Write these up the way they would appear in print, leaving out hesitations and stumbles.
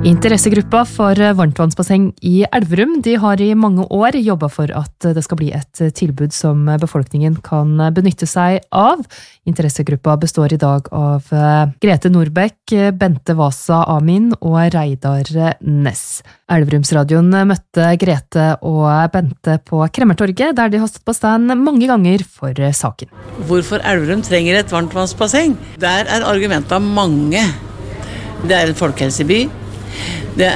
Interessegruppa for varmtvannsbasseng i Elverum, de har i mange år jobbet for at det skal bli et tilbud som befolkningen kan benytte seg av. Interessegruppa består i dag av Grete Nordbekk, Bente Vasa Amin og Reidar Ness. Elverumsradioen møtte Grete og Bente på Kremmertorget, der de har stått på stand mange ganger for saken. Hvorfor Elverum trenger et varmtvannsbasseng? Der argumentene mange. Det en folkehelseby. Det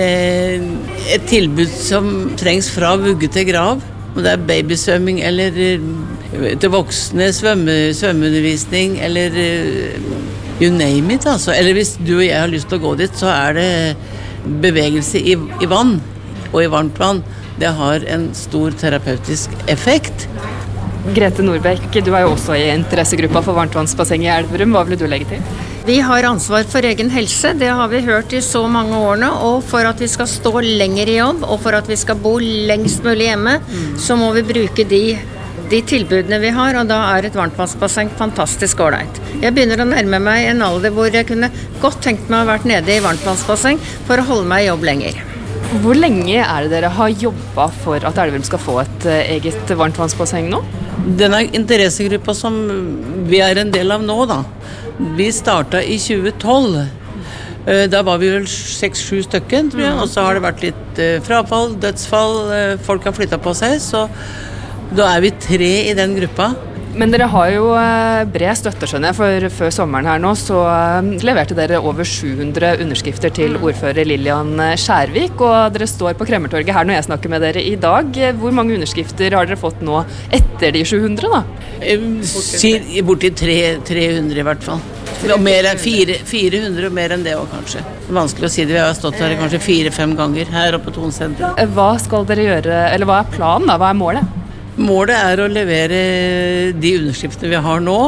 et tilbud som trengs fra vugge til grav. Og det babysvømming eller til voksne svømmeundervisning eller you name it altså. Eller hvis du og jeg har lyst til å gå dit, så det bevegelse i vann og i varmt vann. Det har en stor terapeutisk effekt. Grete Nordbekk, du jo også i interessegruppa for varmtvannsbasseng i Elverum. Hva vil du legge til? Vi har ansvar for egen helse, det har vi hørt i så mange årene, og for at vi skal stå lenger i jobb, og for at vi skal bo lengst mulig hjemme, så må vi bruke de tilbudene vi har, og da et varmtvannsbasseng fantastisk ålreit. Jeg begynner å nærme meg en alder hvor jeg kunne godt tenkt meg å ha vært nede i varmtvannsbasseng for å holde meg i jobb lenger. Hvor lenge det dere har jobbet for at Elverum skal få et eget varmtvannsbasseng nå? Denne interessegruppa som vi en del av nå da, vi startet i 2012. Da var vi vel 6-7 stykker, tror jeg, og så har det vært litt frafall, dødsfall, folk har flyttet på seg, så da vi 3 i den gruppa. Men dere har jo bred støtte, skjønner jeg, for før sommeren her nå så leverte dere over 700 underskrifter til ordfører Lillian Skjærvik, og dere står på Kremmertorget her når jeg snakker med dere i dag. Hvor mange underskrifter har dere fått nå etter de 700 da? Borti 300 i hvert fall. Og mer enn 400 og mer enn det også kanskje. Det vanskelig å si det, vi har stått her kanskje 4-5 ganger her oppe på Tonsenteret. Hva skal dere gjøre, eller hva planen da? Hva målet? Målet å levere de underskriftene vi har nå,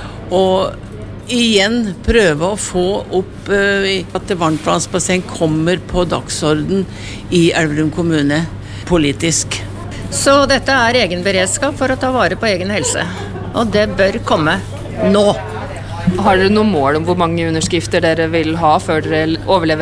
og igjen prøve å få opp at varmtvannsbasseng kommer på dagsorden i Elverum kommune politisk. Så dette egen beredskap for å ta vare på egen helse, og det bør komme nå. Har dere noen mål om hvor mange underskrifter dere vil ha før dere overlever?